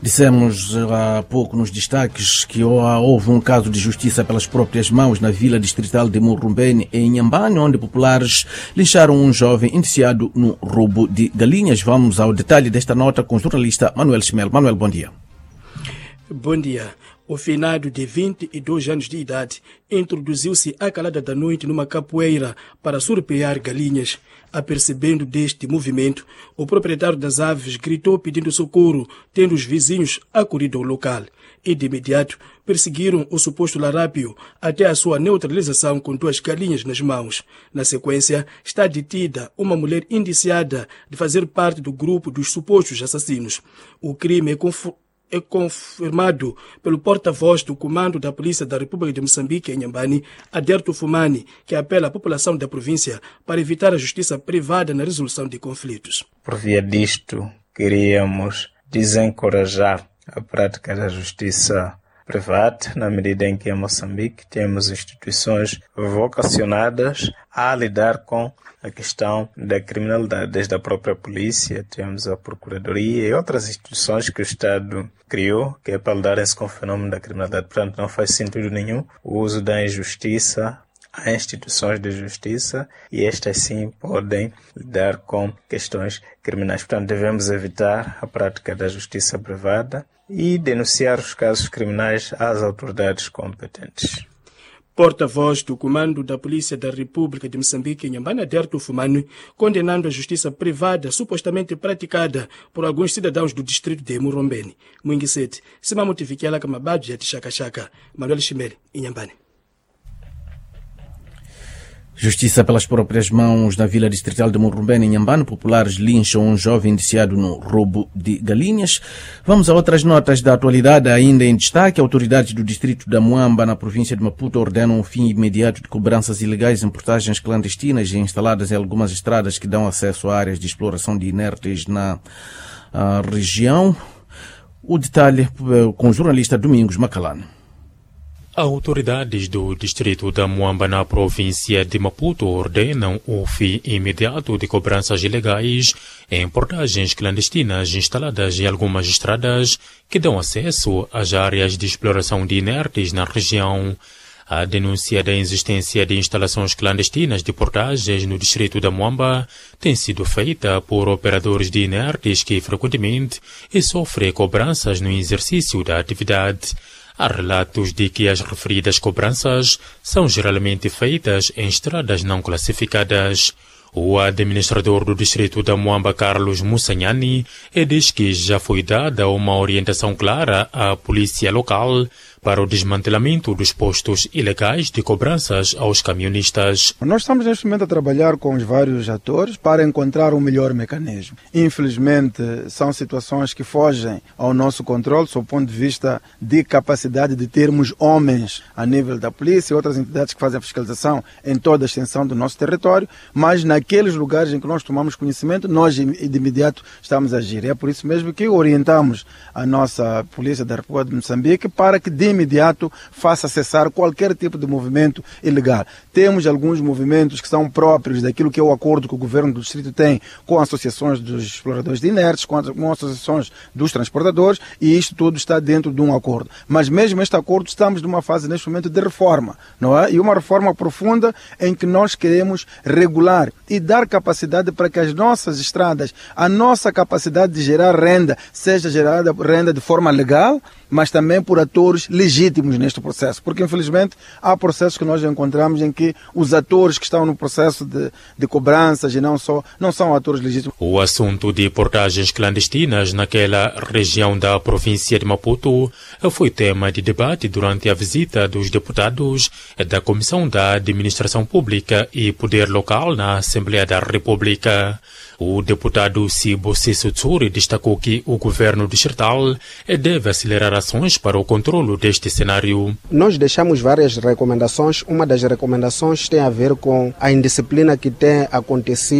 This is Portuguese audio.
Dissemos há pouco nos destaques que houve um caso de justiça pelas próprias mãos na vila distrital de Murumbene, em Inhambane, onde populares lincharam um jovem indiciado no roubo de galinhas. Vamos ao detalhe desta nota com o jornalista Manuel Schmel. Manuel, bom dia. Bom dia. O finado de 22 anos de idade introduziu-se à calada da noite numa capoeira para surpear galinhas. Apercebendo deste movimento, o proprietário das aves gritou pedindo socorro, tendo os vizinhos acudido ao local. E de imediato perseguiram o suposto larápio até a sua neutralização com 2 galinhas nas mãos. Na sequência, está detida uma mulher indiciada de fazer parte do grupo dos supostos assassinos. O crime é confirmado pelo porta-voz do Comando da Polícia da República de Moçambique, em Inhambane, Aderto Fumani, que apela à população da província para evitar a justiça privada na resolução de conflitos. Por via disto, queríamos desencorajar a prática da justiça privada, na medida em que em Moçambique temos instituições vocacionadas a lidar com a questão da criminalidade. Desde a própria polícia, temos a Procuradoria e outras instituições que o Estado criou, que é para lidarem-se com o fenômeno da criminalidade. Portanto, não faz sentido nenhum o uso da injustiça a instituições de justiça e estas sim podem lidar com questões criminais. Portanto, devemos evitar a prática da justiça privada e denunciar os casos criminais às autoridades competentes. Porta-voz do Comando da Polícia da República de Moçambique, em Inhambane, Aderto Fumani, condenando a justiça privada supostamente praticada por alguns cidadãos do distrito de Murumbene. Mwingisete, Simamotifikiala Kamabadja de Chaka, Manuel Schmel, Inhambane. Justiça pelas próprias mãos na vila distrital de Murumbene, em Inhambane, populares lincham um jovem indiciado no roubo de galinhas. Vamos a outras notas da atualidade ainda em destaque. Autoridades do distrito da Muamba, na província de Maputo, ordenam o fim imediato de cobranças ilegais em portagens clandestinas instaladas em algumas estradas que dão acesso a áreas de exploração de inertes na região. O detalhe com o jornalista Domingos Macalano. Autoridades do distrito da Muamba, na província de Maputo, ordenam o fim imediato de cobranças ilegais em portagens clandestinas instaladas em algumas estradas que dão acesso às áreas de exploração de inertes na região. A denúncia da existência de instalações clandestinas de portagens no distrito da Muamba tem sido feita por operadores de inertes que frequentemente sofrem cobranças no exercício da atividade. Há relatos de que as referidas cobranças são geralmente feitas em estradas não classificadas. O administrador do distrito da Muamba, Carlos Mussanhani, diz que já foi dada uma orientação clara à polícia local para o desmantelamento dos postos ilegais de cobranças aos camionistas. Nós estamos neste momento a trabalhar com os vários atores para encontrar um melhor mecanismo. Infelizmente, são situações que fogem ao nosso controle, sob o ponto de vista de capacidade de termos homens a nível da polícia e outras entidades que fazem a fiscalização em toda a extensão do nosso território, mas naqueles lugares em que nós tomamos conhecimento, nós de imediato estamos a agir. É por isso mesmo que orientamos a nossa Polícia da República de Moçambique para que de imediato faça cessar qualquer tipo de movimento ilegal. Temos alguns movimentos que são próprios daquilo que é o acordo que o governo do distrito tem com associações dos exploradores de inertes, com associações dos transportadores, e isto tudo está dentro de um acordo. Mas mesmo este acordo estamos numa fase neste momento de reforma, não é? E uma reforma profunda em que nós queremos regular e dar capacidade para que as nossas estradas, a nossa capacidade de gerar renda, seja gerada renda de forma legal, mas também por atores legítimos neste processo. Porque, infelizmente, há processos que nós encontramos em que os atores que estão no processo de cobranças e não são atores legítimos. O assunto de portagens clandestinas naquela região da província de Maputo foi tema de debate durante a visita dos deputados da Comissão da Administração Pública e Poder Local na Assembleia da República. O deputado Sibo Sissutsuri destacou que o governo distrital deve acelerar ações para o controlo deste cenário. Nós deixamos várias recomendações. Uma das recomendações tem a ver com a indisciplina que tem acontecido